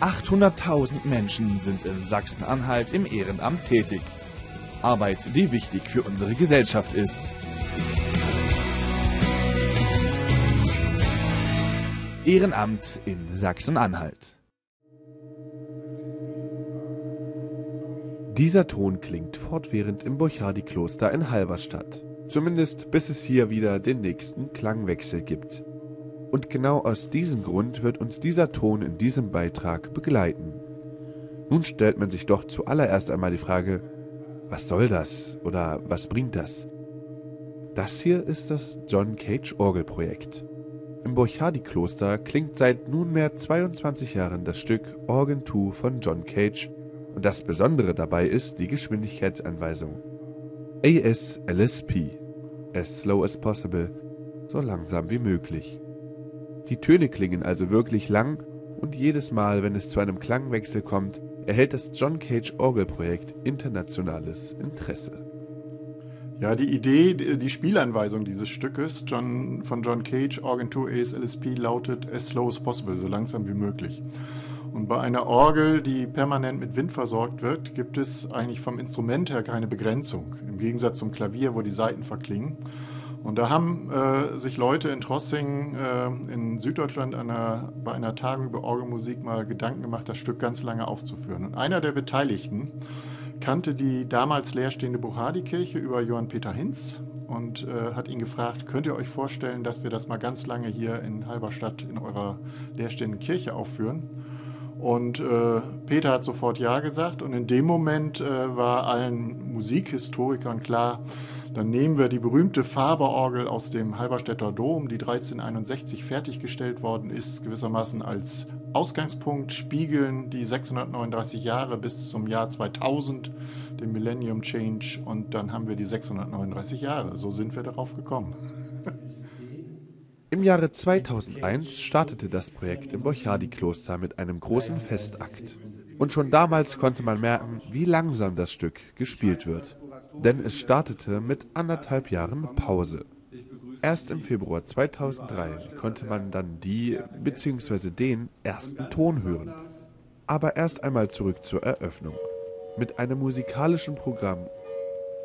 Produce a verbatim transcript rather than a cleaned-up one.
achthunderttausend Menschen sind in Sachsen-Anhalt im Ehrenamt tätig. Arbeit, die wichtig für unsere Gesellschaft ist. Ehrenamt in Sachsen-Anhalt. Dieser Ton klingt fortwährend im Borchardi-Kloster in Halberstadt. Zumindest bis es hier wieder den nächsten Klangwechsel gibt. Und genau aus diesem Grund wird uns dieser Ton in diesem Beitrag begleiten. Nun stellt man sich doch zuallererst einmal die Frage, was soll das oder was bringt das? Das hier ist das John Cage Orgelprojekt. Im Borchardi-Kloster klingt seit nunmehr zweiundzwanzig Jahren das Stück Organ zwei von John Cage und das Besondere dabei ist die Geschwindigkeitsanweisung. A S L S P, as slow as possible, so langsam wie möglich. Die Töne klingen also wirklich lang und jedes Mal, wenn es zu einem Klangwechsel kommt, erhält das John Cage Orgelprojekt internationales Interesse. Ja, die Idee, die Spielanweisung dieses Stückes John, von John Cage, Organ zwei A S L S P, lautet as slow as possible, so langsam wie möglich. Und bei einer Orgel, die permanent mit Wind versorgt wird, gibt es eigentlich vom Instrument her keine Begrenzung, im Gegensatz zum Klavier, wo die Saiten verklingen. Und da haben äh, sich Leute in Trossingen äh, in Süddeutschland einer, bei einer Tagung über Orgelmusik mal Gedanken gemacht, das Stück ganz lange aufzuführen. Und einer der Beteiligten kannte die damals leerstehende Borchardi-Kirche über Johann Peter Hinz und äh, hat ihn gefragt, könnt ihr euch vorstellen, dass wir das mal ganz lange hier in Halberstadt in eurer leerstehenden Kirche aufführen? Und äh, Peter hat sofort Ja gesagt und in dem Moment äh, war allen Musikhistorikern klar, dann nehmen wir die berühmte Faber-Orgel aus dem Halberstädter Dom, die dreizehnhunderteinundsechzig fertiggestellt worden ist, gewissermaßen als Ausgangspunkt, spiegeln die sechshundertneununddreißig Jahre bis zum Jahr zweitausend, dem Millennium Change, und dann haben wir die sechshundertneununddreißig Jahre. So sind wir darauf gekommen. Im Jahre zweitausendeins startete das Projekt im Borchardi-Kloster mit einem großen Festakt. Und schon damals konnte man merken, wie langsam das Stück gespielt wird. Denn es startete mit anderthalb Jahren Pause. Erst im Februar zweitausenddrei konnte man dann die bzw. den ersten Ton hören. Aber erst einmal zurück zur Eröffnung. Mit einem musikalischen Programm